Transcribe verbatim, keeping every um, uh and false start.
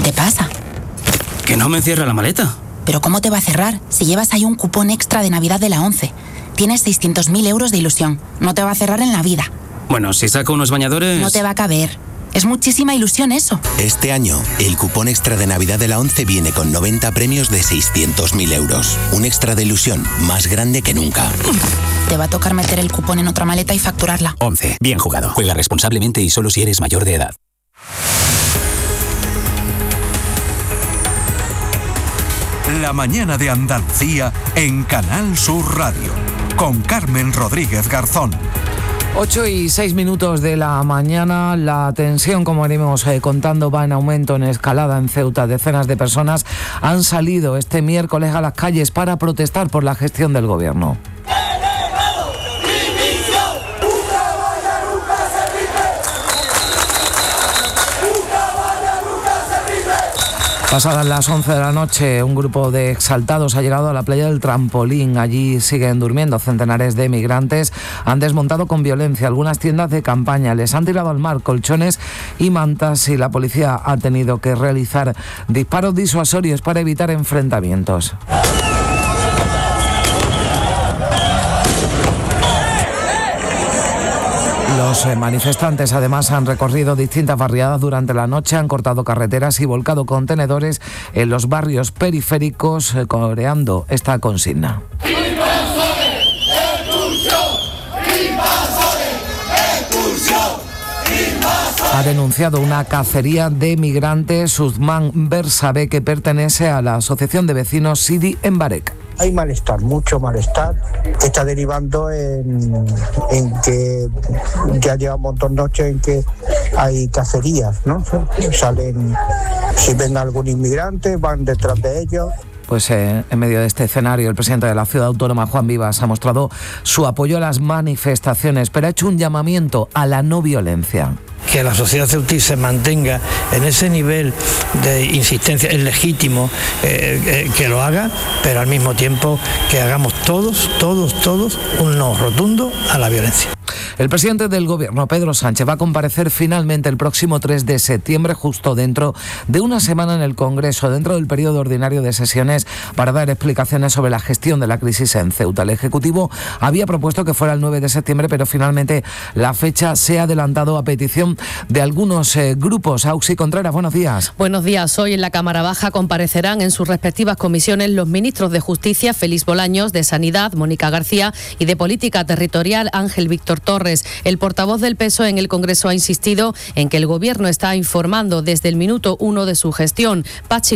te pasa? Que no me cierra la maleta. ¿Pero cómo te va a cerrar? Si llevas ahí un cupón extra de Navidad de la ONCE. Tienes seiscientos mil euros de ilusión. No te va a cerrar en la vida. Bueno, si saco unos bañadores... No te va a caber. Es muchísima ilusión eso. Este año, el cupón extra de Navidad de la ONCE viene con noventa premios de seiscientos mil euros. Un extra de ilusión más grande que nunca. Te va a tocar meter el cupón en otra maleta y facturarla. ONCE. Bien jugado. Juega responsablemente y solo si eres mayor de edad. La mañana de Andalucía en Canal Sur Radio. Con Carmen Rodríguez Garzón. ocho y seis minutos de la mañana. La tensión, como venimos eh, contando, va en aumento, en escalada en Ceuta. Decenas de personas han salido este miércoles a las calles para protestar por la gestión del gobierno. Pasadas las once de la noche, un grupo de exaltados ha llegado a la playa del Trampolín. Allí siguen durmiendo centenares de migrantes. Han desmontado con violencia algunas tiendas de campaña. Les han tirado al mar colchones y mantas y la policía ha tenido que realizar disparos disuasorios para evitar enfrentamientos. Los manifestantes además han recorrido distintas barriadas durante la noche, han cortado carreteras y volcado contenedores en los barrios periféricos, coreando esta consigna. Ha denunciado una cacería de migrantes. Uzman Bersabe, que pertenece a la Asociación de Vecinos Sidi en Barek. Hay malestar, mucho malestar, que está derivando en, en que ya lleva un montón de noches en que hay cacerías, ¿no? Salen, si ven algún inmigrante, van detrás de ellos. Pues eh, en medio de este escenario, el presidente de la Ciudad Autónoma, Juan Vivas, ha mostrado su apoyo a las manifestaciones, pero ha hecho un llamamiento a la no violencia. Que la sociedad ceutí se mantenga en ese nivel de insistencia, es legítimo eh, eh, que lo haga, pero al mismo tiempo que hagamos todos, todos, todos un no rotundo a la violencia. El presidente del Gobierno, Pedro Sánchez, va a comparecer finalmente el próximo tres de septiembre, justo dentro de una semana en el Congreso, dentro del periodo ordinario de sesiones, para dar explicaciones sobre la gestión de la crisis en Ceuta. El Ejecutivo había propuesto que fuera el nueve de septiembre, pero finalmente la fecha se ha adelantado a petición de algunos eh, grupos. Auxi Contreras, buenos días. Buenos días. Hoy en la Cámara Baja comparecerán en sus respectivas comisiones los ministros de Justicia, Félix Bolaños, de Sanidad, Mónica García, y de Política Territorial, Ángel Víctor Torres. El portavoz del P S O E en el Congreso ha insistido en que el Gobierno está informando desde el minuto uno de su gestión. Pachi